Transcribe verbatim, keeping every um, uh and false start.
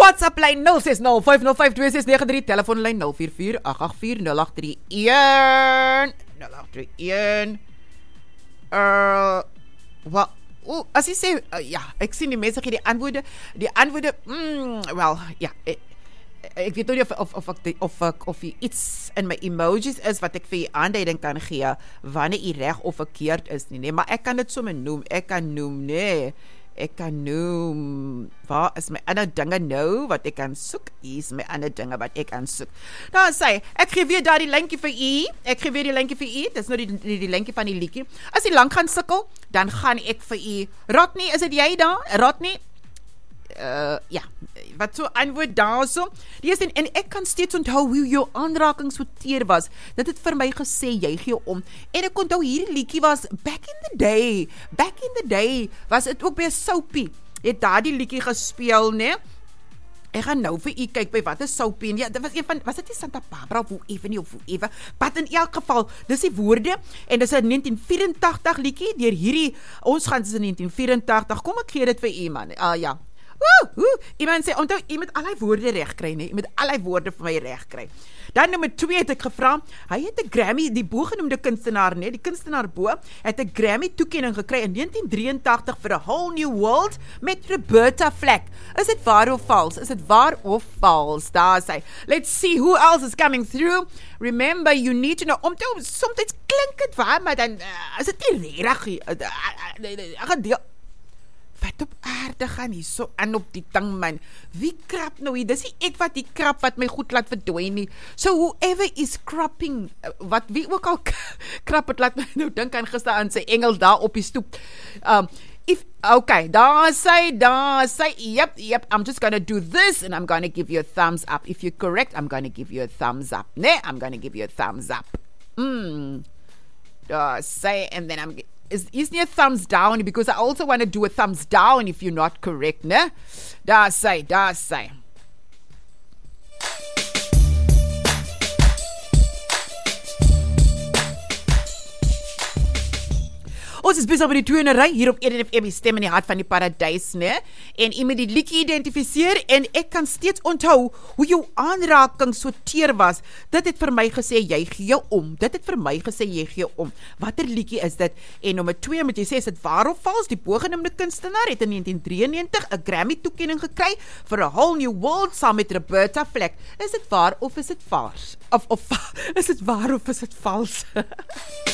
WhatsApp lyn nul ses nul vyf nul vyf twee ses nege drie, telefoonlyn nul vier vier agt agt vier nul agt drie een nul agt drie een. Uh, wel, o, as jy sê, uh, ja, ek sien die mense gee die antwoorde, die antwoorde, mm, wel, ja, ek, ek weet nie of of of ek of ek of iets in my emojis is wat ek vir jy aanduiding kan gee wanneer jy reg of verkeerd is nie, nee, maar ek kan dit sommer noem, ek kan noem, nee. Ek kan noem, waar is my ander dinge nou, wat ek kan soek, hier is my ander dinge wat ek kan soek. Dan sê, ek gee weer daar die linkie vir u, ek gee weer die linkie vir u, dis nou die, die, die linkie van die liedjie. As jy lang gaan sukkel, dan gaan ek vir u, Rodney, is dit jy daar, Rodney? Uh, ja, wat so antwoord daar so, die is en, en ek kan steeds onthou hoe jou aanraking so teer was, dat het vir my gesê, jy gee om, en ek onthou hierdie liedjie was, back in the day, back in the day, was het ook by Soapie, het daar die liedjie gespeel, ne, ek gaan nou vir u kyk by wat is Soapie, en ja, dit was een van, was dit die Santa Barbara, of hoe even nie, of hoe even, maar in elk geval, dis die woorde, en dis een negentien vierentagtig liedjie, dier hierdie, ons gaan dis in negentien vierentagtig, kom ek gee dit vir u man, ah uh, ja, Woe, woe, iemand sê, onthou, jy moet allerlei woorde recht kry, nee, jy moet allerlei woorde vir my recht kry. Dan nummer twee het ek gevra, hy het een Grammy, die bogenoemde kunstenaar, nee, die kunstenaar Bo, het een Grammy toekenning gekry in negentien drieëntagtig vir A Whole New World met Roberta Flack. Is dit waar of vals? Is dit waar of vals? Daar sê, let's see who else is coming through. Remember, you need to know, omthou, soms klink het waar, maar dan, uh, is dit nie rerig, ek gaan deel, wat op aarde gaan hier so aan op die tang man, wie krap nou hier, dis nie ek wat die krap wat my goed laat verdwijn nie, so whoever is krapping, wat wie ook al krap het, laat my nou dink aan gister aan sy engel daar op die stoep, um, if, okay, daar sê, daar sê, yep, yep, I'm just gonna do this, and I'm gonna give you a thumbs up, if you're correct, I'm gonna give you a thumbs up, nee, I'm gonna give you a thumbs up, hmm, daar sê, and then I'm Is, is nie a thumbs down, because I also want to do a thumbs down if you're not correct, ne? Daar sê, daar sê. Ons is besig by die tweede ry, hier op E D F M, die stem in die hart van die paradijs, ne? En jy moet die liedjie identifiseer, en ek kan steeds onthou, hoe jou aanraking so teer was, dit het vir my gesê, jy gee om, dit het vir my gesê, jy gee om, wat er liedjie is dit, en nummer twee moet jy sê, is dit waar of vals, die bogenoemde kunstenaar het in negentien drieënnegentig een Grammy toekenning gekry, vir A Whole New World, saam met Roberta Flack, is dit waar of is dit vals, of, of, is dit waar of is dit vals?